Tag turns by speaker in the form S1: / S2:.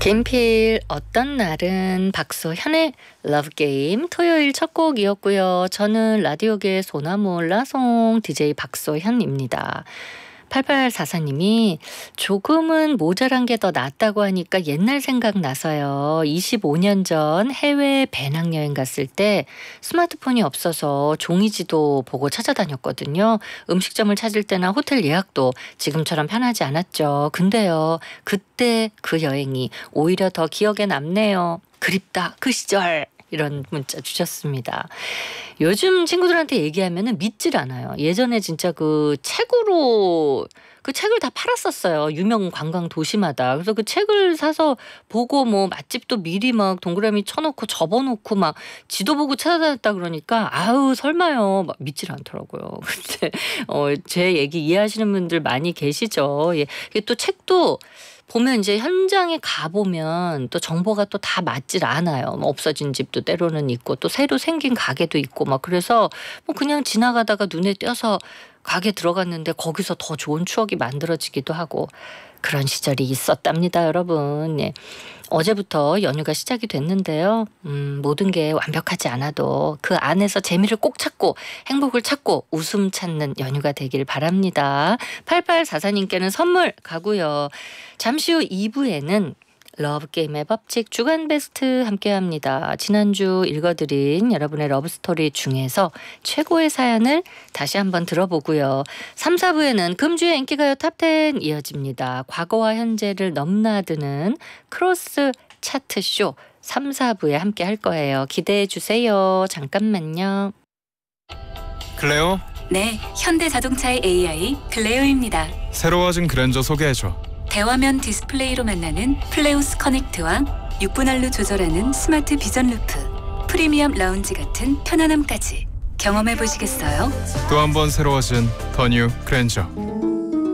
S1: 김필 어떤 날은 박소현의 러브게임 토요일 첫 곡이었고요. 저는 라디오계 소나무 라송 DJ 박소현입니다. 8844님이 조금은 모자란 게 더 낫다고 하니까 옛날 생각나서요. 25년 전 해외 배낭여행 갔을 때 스마트폰이 없어서 종이지도 보고 찾아다녔거든요. 음식점을 찾을 때나 호텔 예약도 지금처럼 편하지 않았죠. 근데요, 그때 그 여행이 오히려 더 기억에 남네요. 그립다 그 시절. 이런 문자 주셨습니다. 요즘 친구들한테 얘기하면은 믿질 않아요. 예전에 진짜 그 책으로 그 책을 다 팔았었어요. 유명 관광 도시마다. 그래서 그 책을 사서 보고 뭐 맛집도 미리 막 동그라미 쳐놓고 접어놓고 막 지도 보고 찾아다녔다 그러니까 아우 설마요. 막 믿질 않더라고요. 근데 제 얘기 이해하시는 분들 많이 계시죠. 예. 이게 또 책도 보면 이제 현장에 가보면 또 정보가 또 다 맞질 않아요. 뭐 없어진 집도 때로는 있고 또 새로 생긴 가게도 있고 막 그래서 뭐 그냥 지나가다가 눈에 띄어서 가게 들어갔는데 거기서 더 좋은 추억이 만들어지기도 하고 그런 시절이 있었답니다, 여러분. 예. 어제부터 연휴가 시작이 됐는데요. 모든 게 완벽하지 않아도 그 안에서 재미를 꼭 찾고 행복을 찾고 웃음 찾는 연휴가 되길 바랍니다. 8844님께는 선물 가고요. 잠시 후 2부에는 러브게임의 법칙 주간 베스트 함께합니다. 지난주 읽어드린 여러분의 러브스토리 중에서 최고의 사연을 다시 한번 들어보고요. 3, 4부에는 금주의 인기가요 탑10 이어집니다. 과거와 현재를 넘나드는 크로스 차트쇼 3, 4부에 함께 할 거예요. 기대해 주세요. 잠깐만요.
S2: 클레오?
S3: 네, 현대자동차의 AI 클레오입니다.
S2: 새로워진 그랜저 소개해줘.
S3: 대화면 디스플레이로 만나는 플레우스 커넥트와 6분할로 조절하는 스마트 비전 루프, 프리미엄 라운지 같은 편안함까지 경험해 보시겠어요?
S2: 또 한 번 새로워진 더 뉴 그랜저.